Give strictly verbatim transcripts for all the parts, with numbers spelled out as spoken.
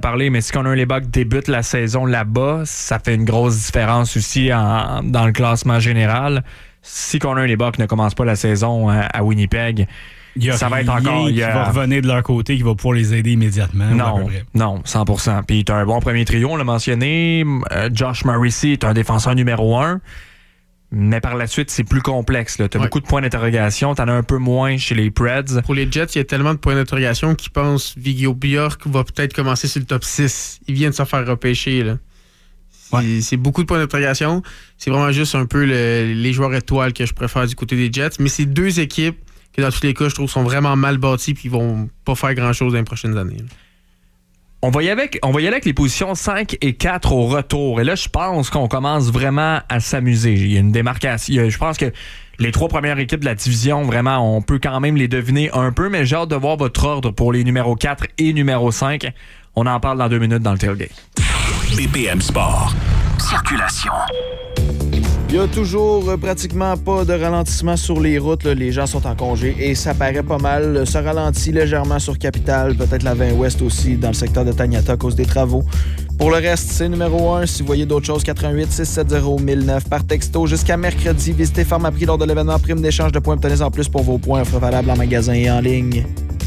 parler, mais si Connor Hellebuyck débute la saison là-bas, ça fait une grosse différence aussi en, dans le classement général. Si Connor Hellebuyck ne commence pas la saison à, à Winnipeg, ça va être encore... Il va revenir de leur côté, qui va pouvoir les aider immédiatement. Non, non, cent pour cent. Puis tu as un bon premier trio, on l'a mentionné. Euh, Josh Morrissey est un défenseur numéro un. Mais par la suite, c'est plus complexe. Tu as ouais. beaucoup de points d'interrogation. Tu en as un peu moins chez les Preds. Pour les Jets, il y a tellement de points d'interrogation qu'ils pensent Viggo Bjork va peut-être commencer sur le top six. Ils viennent de se faire repêcher. Là. C'est, ouais. c'est beaucoup de points d'interrogation. C'est vraiment juste un peu le, les joueurs étoiles que je préfère du côté des Jets. Mais c'est deux équipes qui, dans tous les cas, je trouve, sont vraiment mal bâties et qui vont pas faire grand-chose dans les prochaines années. Là. On va, y avec, on va y aller avec les positions cinq et quatre au retour. Et là, je pense qu'on commence vraiment à s'amuser. Il y a une démarcation. Il y a, je pense que les trois premières équipes de la division, vraiment, on peut quand même les deviner un peu, mais j'ai hâte de voir votre ordre pour les numéros quatre et numéro cinq. On en parle dans deux minutes dans le tailgate. B P M Sport. Circulation. Il y a toujours euh, pratiquement pas de ralentissement sur les routes. Là. Les gens sont en congé et ça paraît pas mal. Ça ralentit légèrement sur Capitale, peut-être la vingt Ouest aussi, dans le secteur de Taniata à cause des travaux. Pour le reste, c'est numéro un. Si vous voyez d'autres choses, quatre un huit six sept zéro mille neuf par texto. Jusqu'à mercredi, visitez Pharmaprix lors de l'événement Prime d'échange de points. Obtenez en plus pour vos points. Offre valable en magasin et en ligne.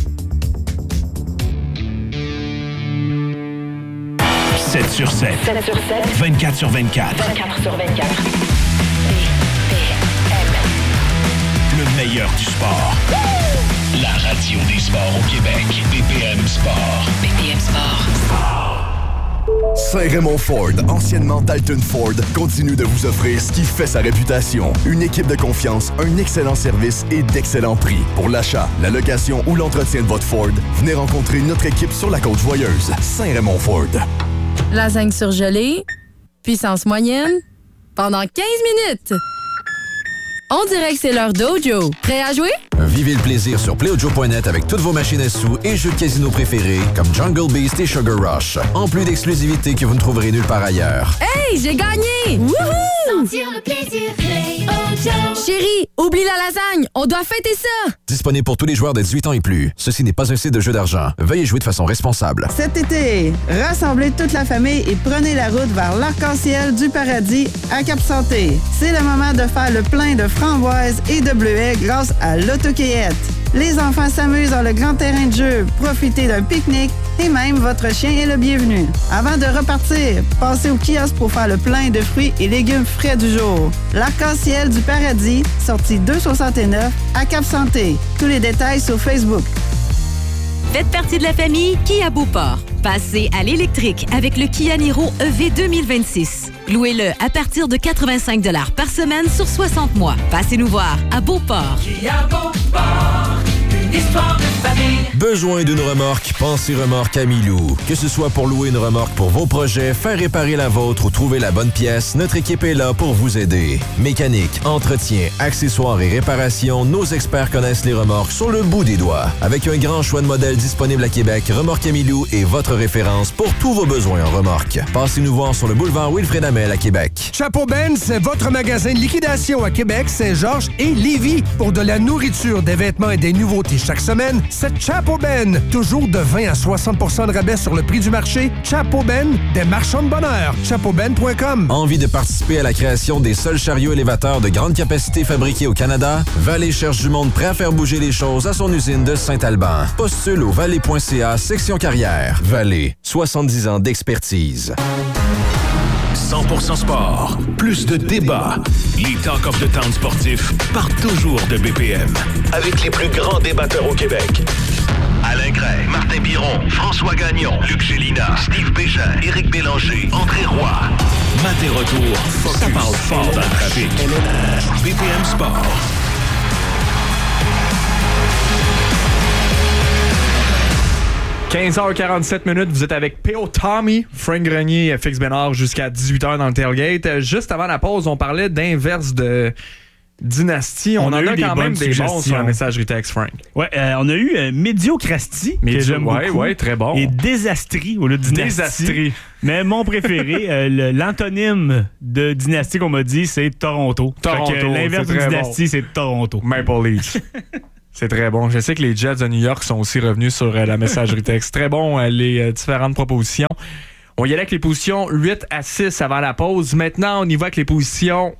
sept sur sept. sept sur sept. vingt-quatre sur vingt-quatre. vingt-quatre sur vingt-quatre. Le meilleur du sport. La radio des sports au Québec. B P M Sport. B P M Sport. Saint-Raymond Ford, anciennement Dalton Ford, continue de vous offrir ce qui fait sa réputation. Une équipe de confiance, un excellent service et d'excellents prix. Pour l'achat, la location ou l'entretien de votre Ford, venez rencontrer notre équipe sur la Côte-Joyeuse. Saint-Raymond Ford. Lasagne surgelée, puissance moyenne, pendant quinze minutes. On dirait que c'est l'heure d'Ojo. Prêt à jouer? Vivez le plaisir sur play ojo point net avec toutes vos machines à sous et jeux de casino préférés comme Jungle Beast et Sugar Rush. En plus d'exclusivités que vous ne trouverez nulle part ailleurs. Hey, j'ai gagné! Wouhou! Sentir le plaisir, Play Ojo. Chérie, oublie la lasagne, on doit fêter ça! Disponible pour tous les joueurs de dix-huit ans et plus. Ceci n'est pas un site de jeu d'argent. Veuillez jouer de façon responsable. Cet été, rassemblez toute la famille et prenez la route vers l'arc-en-ciel du paradis à Cap-Santé. C'est le moment de faire le plein de framboises et de bleuets grâce à l'autocueillette. Les enfants s'amusent dans le grand terrain de jeu, profitez d'un pique-nique et même votre chien est le bienvenu. Avant de repartir, passez au kiosque pour faire le plein de fruits et légumes frais du jour. L'arc-en-ciel du paradis, sortie deux cent soixante-neuf à Cap-Santé. Tous les détails sur Facebook. Faites partie de la famille Kia Beauport. Passez à l'électrique avec le Kia Niro E V deux mille vingt-six. Louez-le à partir de quatre-vingt-cinq dollars par semaine sur soixante mois. Passez nous voir à Beauport. Kia Beauport, une histoire de famille. Besoin d'une remorque? Pensez remorque Amilou. Que ce soit pour louer une remorque pour vos projets, faire réparer la vôtre ou trouver la bonne pièce, notre équipe est là pour vous aider. Mécanique, entretien, accessoires et réparations, nos experts connaissent les remorques sur le bout des doigts. Avec un grand choix de modèles disponibles à Québec, Remorque Amilou est votre référence pour tous vos besoins en remorque. Passez nous voir sur le boulevard Wilfrid Hamel à Québec. Chapeau Ben, c'est votre magasin de liquidation à Québec, Saint-Georges et Lévis. Pour de la nourriture, des vêtements et des nouveautés chaque semaine, c'est Chapeau Ben. Toujours de vingt à soixante pour cent de rabais sur le prix du marché. Chapeau Ben, des marchands de bonheur. chapeau ben point com. Envie de participer à la création des seuls chariots élévateurs de grande capacité fabriqués au Canada? Vallée cherche du monde prêt à faire bouger les choses à son usine de Saint-Alban. Postule au vallée point c a section carrière. Vallée, soixante-dix ans d'expertise. cent pour cent sport. Plus de débats. Les Talk of the Town sportifs partent toujours de B P M. Avec les plus grands débatteurs au Québec. Alain Gray, Martin Biron, François Gagnon, Luc Gélina, Steve Bégin, Éric Bélanger, André Roy. Maté retour, Focus. Ça parle fort dans le trafic. B P M Sport. quinze heures quarante-sept minutes, vous êtes avec P O Tommy, Frank Grenier et Fix Bénard jusqu'à dix-huit heures dans le tailgate. Juste avant la pause, on parlait d'inverse de dynastie. On, on en a, a quand même des bons sur la messagerie texte, Frank. Ouais, euh, on a eu euh, Médiocrasti, Médio, que j'aime ouais, beaucoup. Ouais, très bon. Et Désastrie au lieu de Dynastie. Désastrie. Mais mon préféré, euh, le, l'antonyme de Dynastie qu'on m'a dit, c'est Toronto. Toronto. Fait que l'inverse de Dynastie, bon. C'est Toronto. Maple Leafs. C'est très bon. Je sais que les Jets de New York sont aussi revenus sur euh, la messagerie texte. Très bon, euh, les euh, différentes propositions. On y allait avec les positions huit à six avant la pause. Maintenant, on y va avec les positions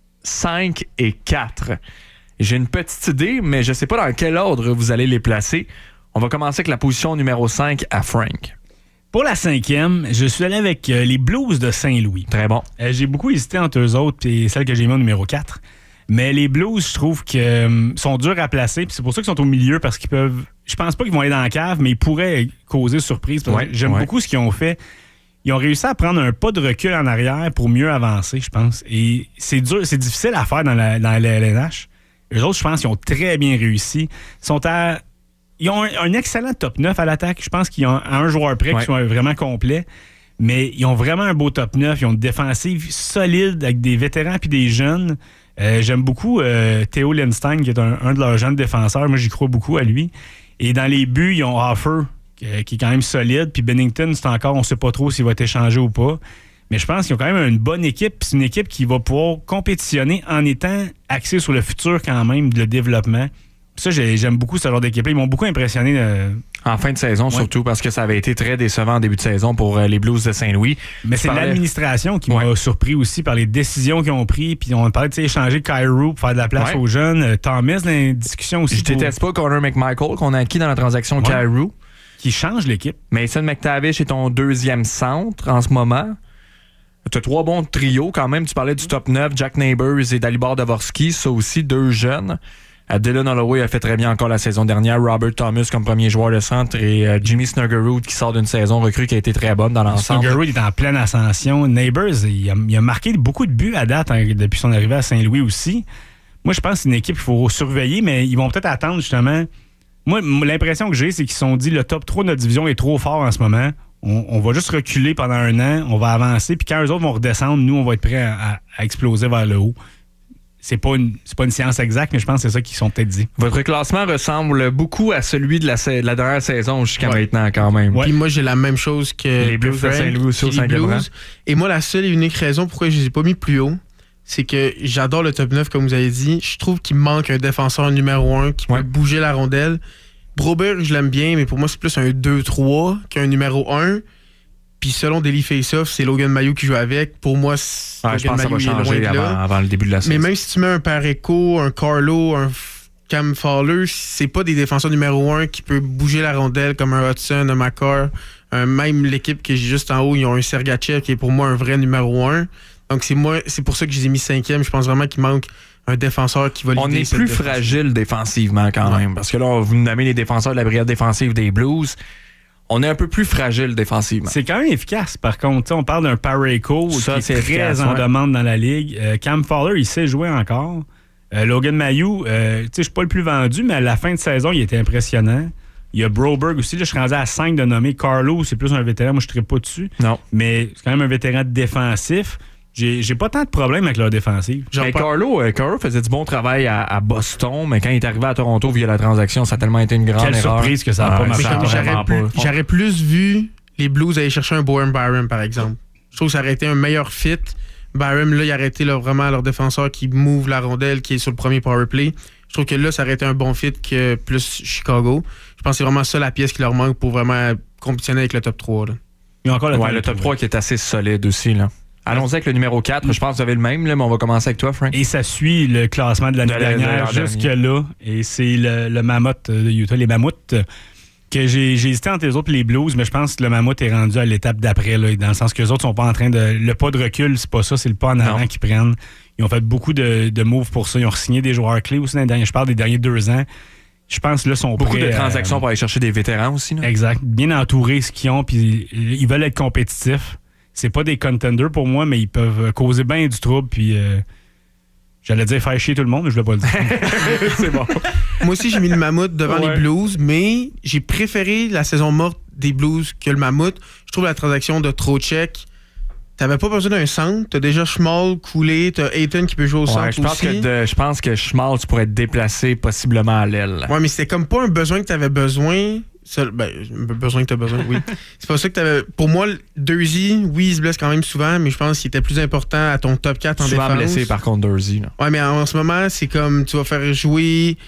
cinq et quatre. J'ai une petite idée, mais je ne sais pas dans quel ordre vous allez les placer. On va commencer avec la position numéro cinq à Frank. Pour la cinquième, je suis allé avec euh, les Blues de Saint-Louis. Très bon. Euh, j'ai beaucoup hésité entre eux autres et celle que j'ai mis au numéro quatre. Mais les Blues, je trouve que euh, sont durs à placer. Puis c'est pour ça qu'ils sont au milieu, parce qu'ils peuvent... Je pense pas qu'ils vont aller dans la cave, mais ils pourraient causer surprise. Parce ouais, que j'aime ouais. beaucoup ce qu'ils ont fait. Ils ont réussi à prendre un pas de recul en arrière pour mieux avancer, je pense. Et c'est dur, c'est difficile à faire dans la, dans la L N H. Eux autres, je pense qu'ils ont très bien réussi. Ils sont à... Ils ont un, un excellent top neuf à l'attaque. Je pense qu'ils ont un joueur près ouais. qui soit vraiment complet. Mais ils ont vraiment un beau top neuf. Ils ont une défensive solide avec des vétérans puis des jeunes. Euh, j'aime beaucoup euh, Theo Lindstein, qui est un, un de leurs jeunes défenseurs. Moi, j'y crois beaucoup à lui. Et dans les buts, ils ont Hoffer, qui est quand même solide. Puis Bennington, c'est encore, on ne sait pas trop s'il va être échangé ou pas. Mais je pense qu'ils ont quand même une bonne équipe. C'est une équipe qui va pouvoir compétitionner en étant axée sur le futur quand même, le développement. Ça, j'aime beaucoup ce genre d'équipe-là. Ils m'ont beaucoup impressionné. Euh... En fin de saison, ouais. surtout, parce que ça avait été très décevant en début de saison pour euh, les Blues de Saint-Louis. Mais c'est parlais... l'administration qui ouais. m'a surpris aussi par les décisions qu'ils ont prises. Puis on parlait de échanger Kyrou pour faire de la place ouais. aux jeunes. Euh, Thomas, dans les discussions aussi. Je pour... déteste pas Connor McMichael, qu'on a acquis dans la transaction ouais. Kyrou. Qui change l'équipe. Mason McTavish est ton deuxième centre en ce moment. Tu as trois bons trios quand même. Tu parlais du top neuf, Jack Neighbors et Dalibor Dvorsky. Ça aussi, deux jeunes. Dylan Holloway a fait très bien encore la saison dernière. Robert Thomas comme premier joueur de centre et euh, Jimmy Snuggerud qui sort d'une saison recrue qui a été très bonne dans l'ensemble. Snuggerud est en pleine ascension. Neighbors, il a, il a marqué beaucoup de buts à date hein, depuis son arrivée à Saint-Louis aussi. Moi, je pense que c'est une équipe qu'il faut surveiller, mais ils vont peut-être attendre justement. Moi, l'impression que j'ai, c'est qu'ils se sont dit le top trois de notre division est trop fort en ce moment. On, on va juste reculer pendant un an, on va avancer, puis quand eux autres vont redescendre, nous, on va être prêts à, à, à exploser vers le haut. C'est pas une c'est pas une science exacte, mais je pense que c'est ça qu'ils sont peut-être dit. Votre classement ressemble beaucoup à celui de la, de la dernière saison jusqu'à ouais. maintenant quand même. Ouais. Puis moi j'ai la même chose que les Blues de Saint-Louis aussi au cinquième rang. Et moi la seule et unique raison pourquoi je les ai pas mis plus haut, c'est que j'adore le top neuf comme vous avez dit. Je trouve qu'il manque un défenseur numéro un qui ouais. peut bouger la rondelle. Broberg, je l'aime bien, mais pour moi c'est plus un deux trois qu'un numéro un. Puis selon Daily Faceoff, c'est Logan Mailloux qui joue avec. Pour moi, ah, je pense que ça va changer avant, avant le début de la saison. Mais même si tu mets un Pareco, un Carlo, un Cam Fowler, c'est pas des défenseurs numéro un qui peut bouger la rondelle comme un Hudson, un Makar. Un, même l'équipe qui est juste en haut, ils ont un Sergachev qui est pour moi un vrai numéro un. Donc c'est moi, c'est pour ça que je les ai mis cinquième. Je pense vraiment qu'il manque un défenseur qui va On est plus fragile défensivement quand ouais. même. Parce que là, vous nous nommez les défenseurs de la brigade défensive des Blues. On est un peu plus fragile défensivement. C'est quand même efficace, par contre. On parle d'un Pareco qui est, est très efficace, en ouais. demande dans la Ligue. Euh, Cam Fowler, il sait jouer encore. Euh, Logan Mailloux, euh, je suis pas le plus vendu, mais à la fin de saison, il était impressionnant. Il y a Broberg aussi. Là, je suis rendu à cinq de nommer. Carlo, c'est plus un vétéran. Moi, je ne serais pas dessus. Non. Mais c'est quand même un vétéran défensif. J'ai, j'ai pas tant de problèmes avec leur défensive. Mais Carlo, euh, Carlo faisait du bon travail à, à Boston, mais quand il est arrivé à Toronto via la transaction, ça a tellement été une grande Quelle erreur. surprise que ça n'a ah, pas marché. J'aurais, plus, j'aurais plus vu les Blues aller chercher un Bowen Byram, par exemple. Je trouve que ça aurait été un meilleur fit. Byram, là, il aurait été là, vraiment leur défenseur qui move la rondelle, qui est sur le premier power play. Je trouve que là, ça aurait été un bon fit que plus Chicago. Je pense que c'est vraiment ça la pièce qui leur manque pour vraiment compétitionner avec le top trois. Là. Il y a encore le, ouais, le top trois qui est assez solide aussi, là. Allons-y avec le numéro quatre. Je pense que vous avez le même, là, mais on va commencer avec toi, Frank. Et ça suit le classement de l'année de dernière jusque-là. Et c'est le, le Mammoth de Utah, les Mammouths, que j'ai, j'ai hésité entre les autres et les Blues, mais je pense que le Mammoth est rendu à l'étape d'après, là, dans le sens que les autres sont pas en train de... Le pas de recul, c'est pas ça, c'est le pas en avant non. qu'ils prennent. Ils ont fait beaucoup de, de moves pour ça. Ils ont signé des joueurs clés aussi dans les derniers... Je parle des derniers deux ans. Je pense que là, sont beaucoup prêts, de transactions euh, pour aller chercher des vétérans aussi. Là. Exact. Bien entourés, ce qu'ils ont, puis ils veulent être compétitifs. C'est pas des contenders pour moi, mais ils peuvent causer bien du trouble. Puis euh, j'allais dire faire chier tout le monde, mais je voulais pas le dire. C'est bon. Moi aussi, j'ai mis le Mammouth devant ouais. les Blues, mais j'ai préféré la saison morte des Blues que le Mammouth. Je trouve la transaction de Trocheck. T'avais pas besoin d'un centre. T'as déjà Schmal, Coulé, t'as Ayton qui peut jouer au ouais, centre je pense aussi. Que de, je pense que Schmal, tu pourrais être déplacé possiblement à l'aile. Ouais, mais c'était comme pas un besoin que t'avais besoin. Seul, ben, besoin que t'as besoin, oui. C'est pas ça que t'avais. Pour moi, Dursey, oui, il se blesse quand même souvent, mais je pense qu'il était plus important à ton top quatre en souvent défense. Souvent blessé, par contre, Dursey. Là. Ouais, mais en, en ce moment, c'est comme tu vas faire jouer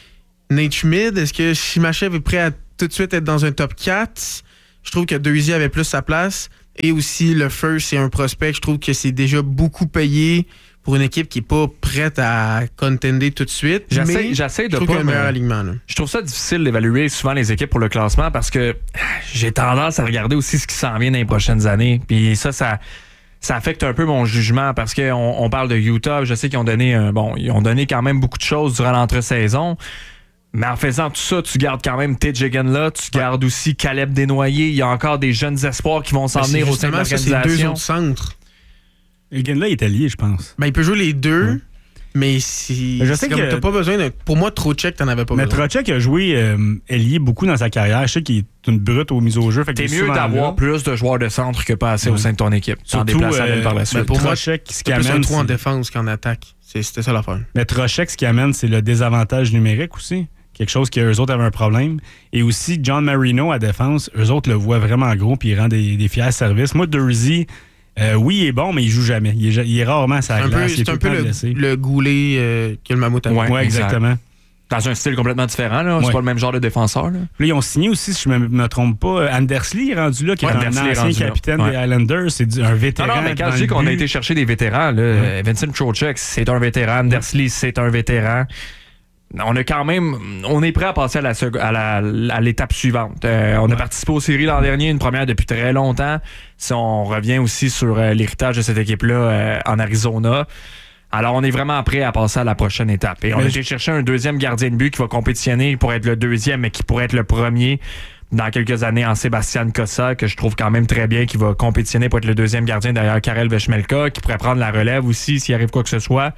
Nate Schmidt, est-ce que Chimachev est prêt à tout de suite être dans un top quatre? Je trouve que Deuxième avait plus sa place. Et aussi, le First, c'est un prospect. Je trouve que c'est déjà beaucoup payé pour une équipe qui n'est pas prête à contender tout de suite. J'essaie, j'essaie de je trouve pas. qu'il y a un meilleur alignement, là. Je trouve ça difficile d'évaluer souvent les équipes pour le classement parce que j'ai tendance à regarder aussi ce qui s'en vient dans les prochaines années. Puis ça, ça. Ça affecte un peu mon jugement parce qu'on on parle de Utah. Je sais qu'ils ont donné un, bon, ils ont donné quand même beaucoup de choses durant l'entre-saison. Mais en faisant tout ça, tu gardes quand même T J là, tu gardes aussi Caleb Desnoyers. Il y a encore des jeunes espoirs qui vont s'en venir au sein de l'organisation. Ça, c'est deux autres centres. Egan-là, il est allié, je pense. Ben, il peut jouer les deux. Mmh. Mais si. Je sais que que t'as pas besoin de. Pour moi, Trocheck, t'en avais pas mais besoin. Mais Trocheck a joué euh, ailier beaucoup dans sa carrière. Je sais qu'il est une brute aux mises au jeu. Fait T'es mieux d'avoir là. plus de joueurs de centre que pas assez ouais. au sein de ton équipe. Surtout euh, par la suite. Ben pour Trocheck, moi, ce qui amène. C'est un en défense qu'en attaque. C'est, c'était ça l'affaire. Mais Trocheck, ce qui amène, c'est le désavantage numérique aussi. Quelque chose qu'eux autres avaient un problème. Et aussi, John Marino à défense, eux autres le voient vraiment gros puis il rend des, des fiers services. Moi, Dursey. Euh, oui, il est bon, mais il joue jamais. Il est, il est rarement à sa c'est glace. Un peu, c'est un peu le, le goulet euh, que le Mammouth a. Oui, ouais, exactement. Dans un style complètement différent. Là. C'est ouais. pas le même genre de défenseur. Là, là ils ont signé aussi, si je ne me, me trompe pas, Andersley est rendu là, qui ouais, est Andersley un ancien capitaine ouais. des Islanders. C'est un vétéran. Non, non, mais quand je dis qu'on a été chercher des vétérans, là, ouais. Vincent Trocheck, c'est un vétéran. Andersley, c'est un vétéran. On a quand même, on est prêt à passer à, la, à, la, à l'étape suivante. Euh, on ouais. a participé aux séries l'an dernier, une première depuis très longtemps. Si on revient aussi sur euh, l'héritage de cette équipe-là euh, en Arizona. Alors, on est vraiment prêt à passer à la prochaine étape. Et on mais a été chercher un deuxième gardien de but qui va compétitionner pour être le deuxième, mais qui pourrait être le premier dans quelques années en Sébastien Cossa, que je trouve quand même très bien, qui va compétitionner pour être le deuxième gardien derrière Karel Vechmelka, qui pourrait prendre la relève aussi s'il arrive quoi que ce soit.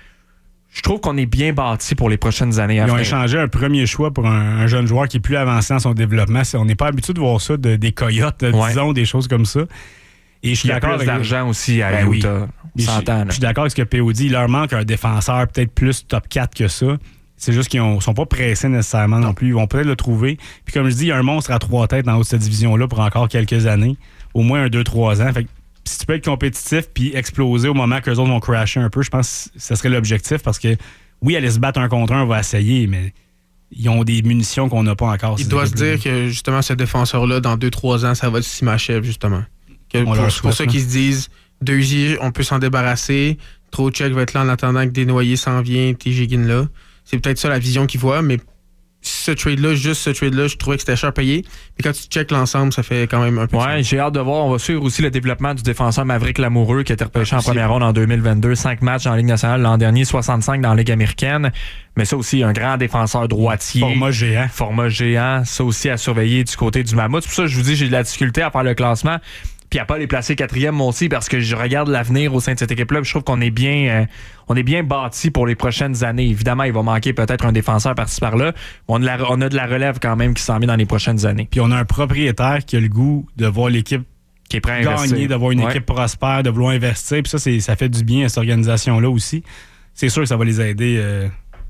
Je trouve qu'on est bien bâti pour les prochaines années. Ils après. ont échangé un premier choix pour un, un jeune joueur qui est plus avancé dans son développement. On n'est pas habitué de voir ça, de, des coyotes, ouais. disons, des choses comme ça. Et je suis d'accord avec l'argent aussi à ben Utah. Oui. Je, je suis d'accord avec ce que P O dit. Il leur manque un défenseur peut-être plus top quatre que ça. C'est juste qu'ils ne sont pas pressés nécessairement non. non plus. Ils vont peut-être le trouver. Puis comme je dis, il y a un monstre à trois têtes dans haut de cette division-là pour encore quelques années. Au moins un, deux, trois ans. Fait que si tu peux être compétitif puis exploser au moment que les autres vont crasher un peu, je pense que ce serait l'objectif parce que oui, aller se battre un contre un, on va essayer, mais ils ont des munitions qu'on n'a pas encore. Il doit se dire que justement ce défenseur-là, dans deux trois ans, ça va être Simachev, justement. Que pour, c'est pour ça qu'ils se disent Deuxier, on peut s'en débarrasser. Trocheck va être là en attendant que Desnoyers s'en vient, T J là. C'est peut-être ça la vision qu'ils voient, mais ce trade-là, juste ce trade-là, je trouvais que c'était cher payé. Mais quand tu checkes l'ensemble, ça fait quand même un peu Ouais, cher. J'ai hâte de voir. On va suivre aussi le développement du défenseur Maverick Lamoureux qui a été repêché en première ronde en deux mille vingt-deux. Cinq matchs en Ligue nationale l'an dernier, soixante-cinq dans la Ligue américaine. Mais ça aussi, un grand défenseur droitier. Format géant. Format géant. Ça aussi à surveiller du côté du Mammouth. C'est pour ça que je vous dis, j'ai de la difficulté à faire le classement. Puis à pas les placer quatrième, moi aussi, parce que je regarde l'avenir au sein de cette équipe-là. Je trouve qu'on est bien, euh, on est bien bâti pour les prochaines années. Évidemment, il va manquer peut-être un défenseur par-ci par-là. On a, la, on a de la relève quand même qui s'en vient dans les prochaines années. Puis on a un propriétaire qui a le goût de voir l'équipe qui est prêt à gagner, investir. d'avoir une ouais. équipe prospère, de vouloir investir. Puis ça, c'est, ça fait du bien à cette organisation-là aussi. C'est sûr que ça va les aider. Euh,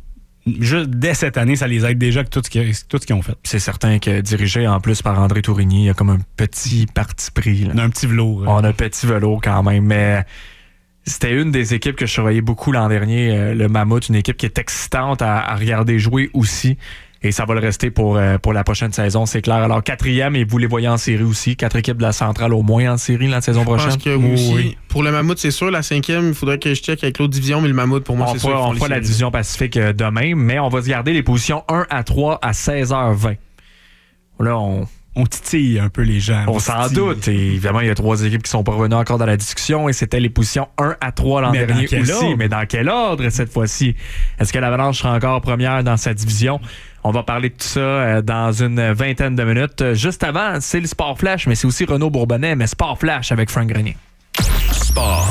Juste dès cette année, ça les aide déjà que tout ce qu'ils, tout ce qu'ils ont fait. C'est certain que dirigé en plus par André Tourigny, il y a comme un petit parti pris. Là. On a un petit velours. On a un petit velours quand même, mais c'était une des équipes que je surveillais beaucoup l'an dernier, euh, le Mammouth, une équipe qui est excitante à, à regarder jouer aussi. Et ça va le rester pour, euh, pour la prochaine saison, c'est clair. Alors, quatrième, et vous les voyez en série aussi. Quatre équipes de la centrale au moins en série la saison prochaine. Je pense que oui, aussi. Oui. Pour le Mammouth, c'est sûr. La cinquième, il faudrait que je check avec l'autre division, mais le Mammouth, pour moi, on c'est fera, sûr. On fera la division Pacifique demain, mais on va se garder les positions un à trois à seize heures vingt. Là, on... On titille un peu les gens. On, on s'en doute. Et évidemment, il y a trois équipes qui sont pas revenues encore dans la discussion et c'était les positions un à trois l'an mais dernier aussi. Ordre? Mais dans quel ordre cette fois-ci? Est-ce que l'Avalanche sera encore première dans sa division? On va parler de tout ça dans une vingtaine de minutes. Juste avant, c'est le Sport Flash, mais c'est aussi Renaud Bourbonnais, mais Sport Flash avec Frank Grenier. Sport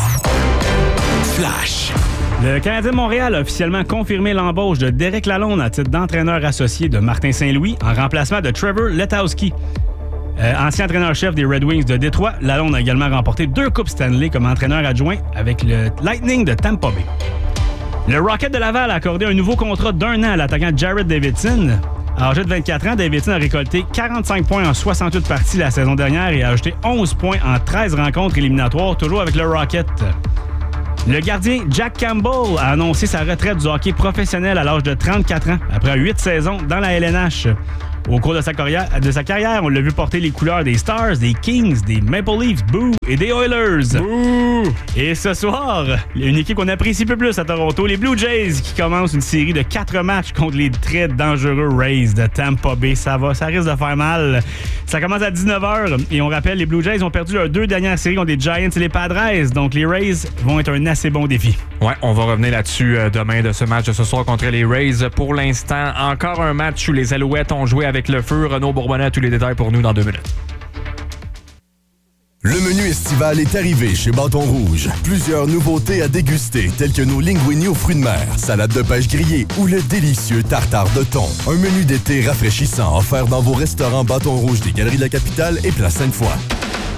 Flash. Le Canadien de Montréal a officiellement confirmé l'embauche de Derek Lalonde à titre d'entraîneur associé de Martin Saint-Louis en remplacement de Trevor Letowski. Euh, ancien entraîneur-chef des Red Wings de Détroit, Lalonde a également remporté deux Coupes Stanley comme entraîneur adjoint avec le Lightning de Tampa Bay. Le Rocket de Laval a accordé un nouveau contrat d'un an à l'attaquant Jared Davidson. Âgé de vingt-quatre ans, Davidson a récolté quarante-cinq points en soixante-huit parties la saison dernière et a ajouté onze points en treize rencontres éliminatoires, toujours avec le Rocket. Le gardien Jack Campbell a annoncé sa retraite du hockey professionnel à l'âge de trente-quatre ans, après huit saisons dans la L N H. Au cours de sa carrière, de sa carrière, on l'a vu porter les couleurs des Stars, des Kings, des Maple Leafs, boo, et des Oilers. Boo. Et ce soir, une équipe qu'on apprécie peu plus à Toronto, les Blue Jays, qui commencent une série de quatre matchs contre les très dangereux Rays de Tampa Bay. Ça va, ça risque de faire mal. Ça commence à dix-neuf heures et on rappelle, les Blue Jays ont perdu leurs deux dernières séries contre les Giants et les Padres. Donc les Rays vont être un assez bon défi. Ouais, on va revenir là-dessus euh, demain de ce match de ce soir contre les Rays. Pour l'instant, encore un match où les Alouettes ont joué avec le feu. Renaud Bourbonnais a tous les détails pour nous dans deux minutes. Le menu estival est arrivé chez Bâton Rouge. Plusieurs nouveautés à déguster, telles que nos linguini aux fruits de mer, salade de pêche grillée ou le délicieux tartare de thon. Un menu d'été rafraîchissant offert dans vos restaurants Bâton Rouge des Galeries de la Capitale et Place Sainte-Foy.